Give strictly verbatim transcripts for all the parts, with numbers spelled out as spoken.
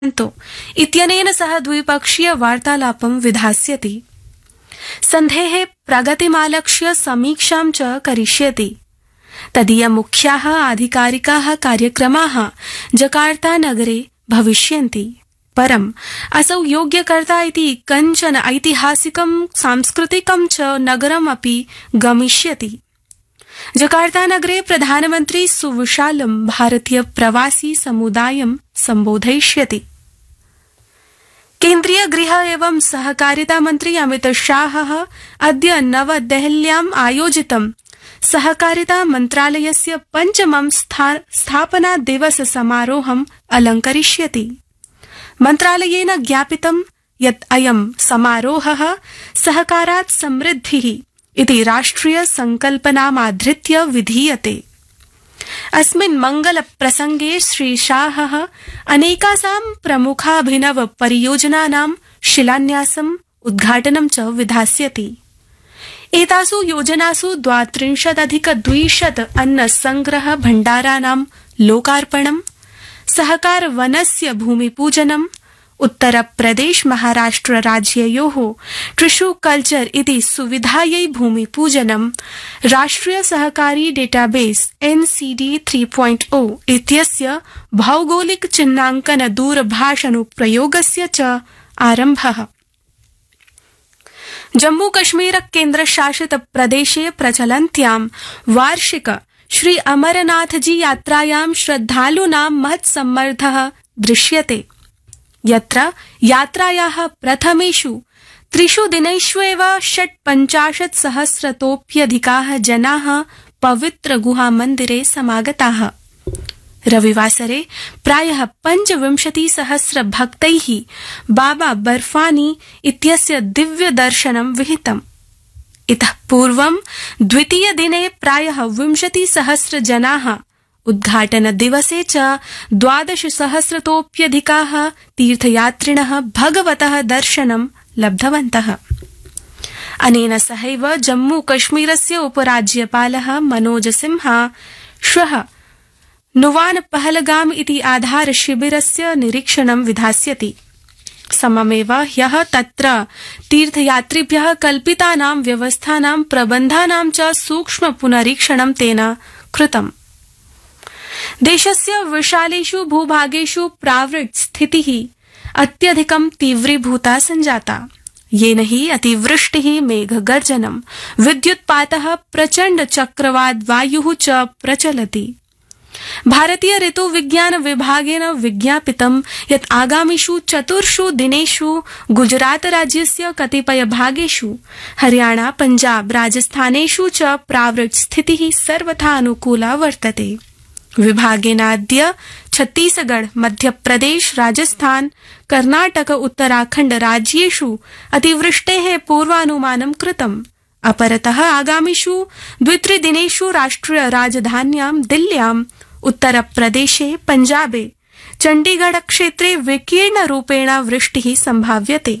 इत्यनेन सह द्विपक्षीय वार्तालापं विधास्यति। सन्धेः प्रगतिमालक्ष्य समीक्षां च करिष्यति। तदीय मुख्याः आधिकारिकाः कार्यक्रमाः जकार्ता नगरे भविष्यन्ति। परम् असौ योग्यकर्ता इति कञ्चन ऐतिहासिकं सांस्कृतिकं च नगरमपि गमिष्यति। जकार्ता नगरे प्रधानमन्त्री सुविशालं भारतीय प्रवासी समुदायं सम्बोधयिष्यति। केन्द्रीय गृह एवं सहकारिता मन्त्री अमित शाहः अद्य नवदेहल्याम् आयोजितं सहकारिता मन्त्रालयस्य पञ्चमं स्थापना दिवस समारोहम् अलङ्करिष्यति। मन्त्रालयेन ज्ञापितं यत् अयं समारोहः सहकारात् समृद्धिः इति राष्ट्रिय संकल्पनामाधृत्य विधीयते। अस्मिन् मंगल प्रसंगे श्री शाहः अनेकासां प्रमुखाभिनव परियोजनानां शिलान्यासम् उद्घाटनं च विधास्यति। एतासु योजनासु द्वात्रिंशदधिक द्विशत अन्न संग्रह भण्डाराणां लोकार्पणं, सहकार वनस्य भूमिपूजनम्, उत्तर प्रदेश महाराष्ट्र राज्ययोः ट्रिशु कल्चर इति सुविधायै भूमिपूजनं, राष्ट्रिय सहकारी डेटाबेस एनसीडी थ्री पॉइंट ओ इत्यस्य भौगोलिक चिह्नाङ्कन दूरभाषानुप्रयोगस्य च आरम्भः। जम्मू कश्मीर केन्द्रशासित प्रदेशे प्रचलन्त्यां वार्षिक श्री अमरनाथजी यात्रायां श्रद्धालूनां महत्सम्मर्दः दृश्यते। यत्र यात्रायाः प्रथमेषु त्रिषु दिनेष्वेव षट्पञ्चाशत् सहस्रतोऽप्यधिकाः जनाः पवित्र गुहामन्दिरे समागताः। रविवासरे प्रायः पञ्चविंशति सहस्र भक्तैः बाबा बर्फानी इत्यस्य दिव्य दर्शनं विहितम्। इतः पूर्वं द्वितीय दिने प्रायः विंशति सहस्र जनाः, उद्घाटन दिवसे च द्वादश सहस्रतोऽप्यधिकाः तीर्थयात्रिणः भगवतः दर्शनं लब्धवन्तः। अनेन सहैव जम्मू कश्मीरस्य उपराज्यपालः मनोज सिन्हा श्वः नुवान पहलगाम इति आधार शिबिरस्य निरीक्षणं विधास्यति। सममेव ह्यः तत्र तीर्थयात्रिभ्यः कल्पितानां व्यवस्थानां प्रबन्धानां च सूक्ष्म पुनरीक्षणं तेन कृतम्। देशस्य विशालेषु भूभागेषु प्रावृट् स्थितिः अत्यधिकं तीव्रीभूता सञ्जाता, येन हि अतिवृष्टिः, मेघगर्जनं, विद्युत्पातः, प्रचण्ड चक्रवात वायुः च प्रचलति। भारतीय ऋतु विज्ञान विभागेन विज्ञापितं यत् आगामिषु चतुर्षु दिनेषु गुजरात राज्यस्य कतिपय भागेषु, हरियाणा, पंजाब, राजस्थानेषु च प्रावृट् स्थितिः सर्वथा अनुकूला वर्तते। विभागेनाद्य छत्तीसगढ़, मध्यप्रदेश, राजस्थान, कर्नाटक, उत्तराखण्ड राज्येषु अतिवृष्टेः पूर्वानुमानं कृतम्। अपरतः आगामिषु द्वित्रिदिनेषु राष्ट्रिय राजधान्यां दिल्ल्यां, उत्तरप्रदेशे, पंजाबे, चण्डीगढ़ क्षेत्रे विकीर्णरूपेण वृष्टिः संभाव्यते।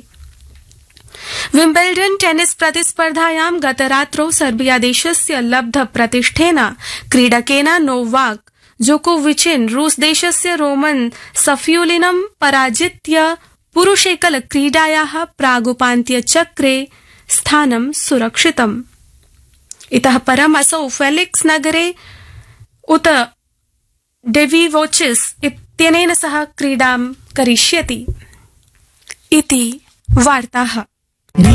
विम्बल्डन् टेनिस प्रतिस्पर्धायां गतरात्रौ सर्बिया देशस्य लब्ध प्रतिष्ठेन क्रीडकेन नोवाक जोकोविचेन रूस देशस्य रोमन सफियुलिनं पराजित्य पुरुषेकल क्रीडायाः प्रागुपान्त्यचक्रे स्थानं सुरक्षितम्। इतः परम् असौ फेलिक्स नगरे उत डेविवोचिस इत्यनेन सह क्रीडां करिष्यति इति वार्ताः।